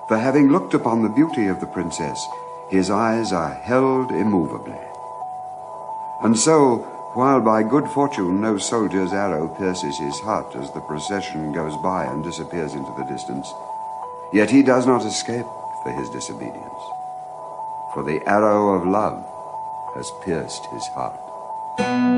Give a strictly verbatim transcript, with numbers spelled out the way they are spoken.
for having looked upon the beauty of the princess, his eyes are held immovably. And so, while by good fortune no soldier's arrow pierces his heart as the procession goes by and disappears into the distance, yet he does not escape for his disobedience, for the arrow of love has pierced his heart.